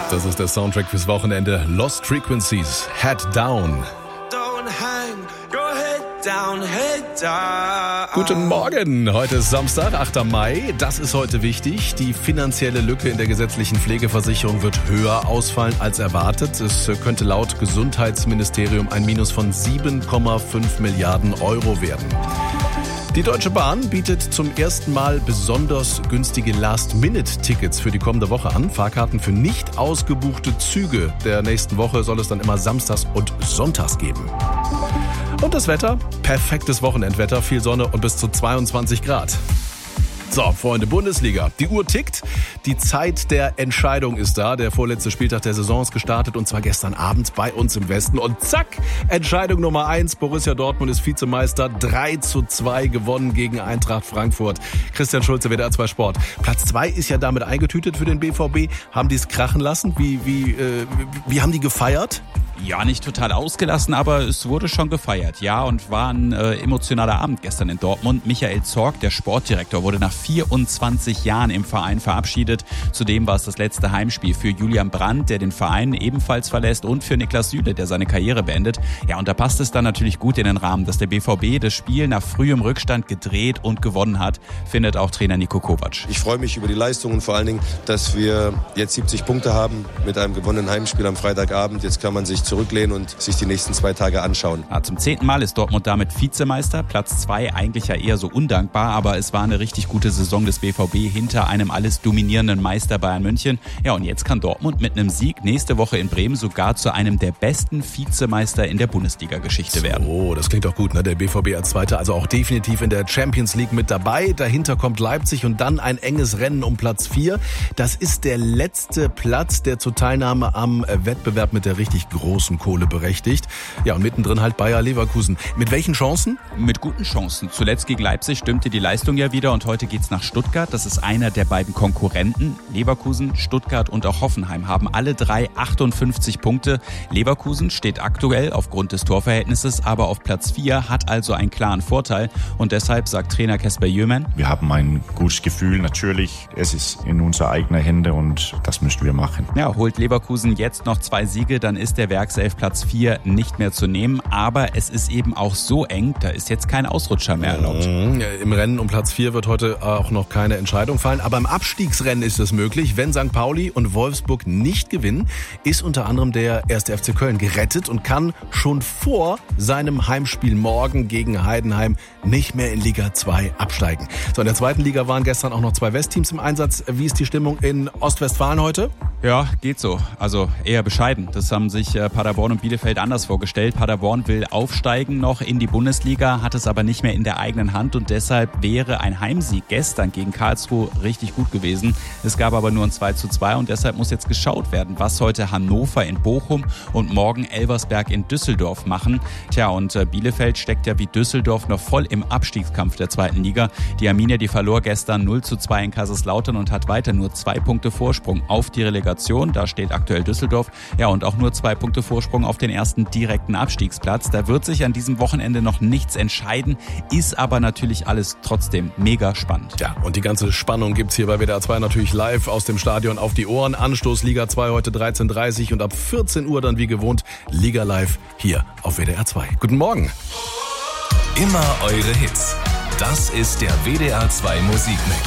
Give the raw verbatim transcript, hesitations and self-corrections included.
Das ist der Soundtrack fürs Wochenende. Lost Frequencies, Head Down. Down, head down. Guten Morgen, heute ist Samstag, achter Mai. Das ist heute wichtig. Die finanzielle Lücke in der gesetzlichen Pflegeversicherung wird höher ausfallen als erwartet. Es könnte laut Gesundheitsministerium ein Minus von sieben Komma fünf Milliarden Euro werden. Die Deutsche Bahn bietet zum ersten Mal besonders günstige Last-Minute-Tickets für die kommende Woche an. Fahrkarten für nicht ausgebuchte Züge der nächsten Woche soll es dann immer samstags und sonntags geben. Und das Wetter? Perfektes Wochenendwetter, viel Sonne und bis zu zweiundzwanzig Grad. So, Freunde, Bundesliga. Die Uhr tickt. Die Zeit der Entscheidung ist da. Der vorletzte Spieltag der Saison ist gestartet und zwar gestern Abend bei uns im Westen. Und zack, Entscheidung Nummer eins. Borussia Dortmund ist Vizemeister. drei zu zwei gewonnen gegen Eintracht Frankfurt. Christian Schulze, W D R zwei Sport. Platz zwei ist ja damit eingetütet für den B V B. Haben die es krachen lassen? Wie, wie, äh, wie haben die gefeiert? Ja, nicht total ausgelassen, aber es wurde schon gefeiert. Ja, und war ein äh, emotionaler Abend gestern in Dortmund. Michael Zorc, der Sportdirektor, wurde nach vierundzwanzig Jahren im Verein verabschiedet. Zudem war es das letzte Heimspiel für Julian Brandt, der den Verein ebenfalls verlässt, und für Niklas Süle, der seine Karriere beendet. Ja, und da passt es dann natürlich gut in den Rahmen, dass der B V B das Spiel nach frühem Rückstand gedreht und gewonnen hat, findet auch Trainer Niko Kovac. Ich freue mich über die Leistung und vor allen Dingen, dass wir jetzt siebzig Punkte haben mit einem gewonnenen Heimspiel am Freitagabend. Jetzt kann man sich zurücklehnen und sich die nächsten zwei Tage anschauen. Ja, zum zehnten Mal ist Dortmund damit Vizemeister. Platz zwei eigentlich ja eher so undankbar, aber es war eine richtig gute Saison des B V B hinter einem alles dominierenden Meister Bayern München. Ja, und jetzt kann Dortmund mit einem Sieg nächste Woche in Bremen sogar zu einem der besten Vizemeister in der Bundesliga-Geschichte werden. Oh, das klingt doch gut, ne? Der B V B als Zweiter, also auch definitiv in der Champions League mit dabei. Dahinter kommt Leipzig und dann ein enges Rennen um Platz vier. Das ist der letzte Platz, der zur Teilnahme am Wettbewerb mit der richtig großen Kohle berechtigt. Ja, und mittendrin halt Bayer Leverkusen. Mit welchen Chancen? Mit guten Chancen. Zuletzt gegen Leipzig stimmte die Leistung ja wieder und heute geht's nach Stuttgart. Das ist einer der beiden Konkurrenten. Leverkusen, Stuttgart und auch Hoffenheim haben alle drei achtundfünfzig Punkte. Leverkusen steht aktuell aufgrund des Torverhältnisses aber auf Platz vier, hat also einen klaren Vorteil und deshalb sagt Trainer Kasper Jömen: Wir haben ein gutes Gefühl, natürlich. Es ist in unserer eigenen Hände und das müssen wir machen. Ja, holt Leverkusen jetzt noch zwei Siege, dann ist der Werkself Platz vier nicht mehr zu nehmen, aber es ist eben auch so eng, da ist jetzt kein Ausrutscher mehr erlaubt. Mhm. Im Rennen um Platz vier wird heute auch noch keine Entscheidung fallen, aber im Abstiegsrennen ist es möglich. Wenn Sankt Pauli und Wolfsburg nicht gewinnen, ist unter anderem der erste F C Köln gerettet und kann schon vor seinem Heimspiel morgen gegen Heidenheim nicht mehr in Liga zwei absteigen. So, in der zweiten Liga waren gestern auch noch zwei Westteams im Einsatz. Wie ist die Stimmung in Ostwestfalen heute? Ja, geht so. Also eher bescheiden. Das haben sich äh, Paderborn und Bielefeld anders vorgestellt. Paderborn will aufsteigen noch in die Bundesliga, hat es aber nicht mehr in der eigenen Hand und deshalb wäre ein Heimsieg gestern gegen Karlsruhe richtig gut gewesen. Es gab aber nur ein zwei zu zwei und deshalb muss jetzt geschaut werden, was heute Hannover in Bochum und morgen Elversberg in Düsseldorf machen. Tja, und äh, Bielefeld steckt ja wie Düsseldorf noch voll im Abstiegskampf der zweiten Liga. Die Arminia, die verlor gestern null zu zwei in Kaiserslautern und hat weiter nur zwei Punkte Vorsprung auf die Relegation. Da steht aktuell Düsseldorf. Ja, und auch nur zwei Punkte Vorsprung auf den ersten direkten Abstiegsplatz. Da wird sich an diesem Wochenende noch nichts entscheiden, ist aber natürlich alles trotzdem mega spannend. Ja, und die ganze Spannung gibt's hier bei W D R zwei natürlich live aus dem Stadion auf die Ohren. Anstoß Liga zwei heute dreizehn Uhr dreißig und ab vierzehn Uhr dann wie gewohnt Liga live hier auf W D R zwei. Guten Morgen. Immer eure Hits. Das ist der W D R zwei Musikmix.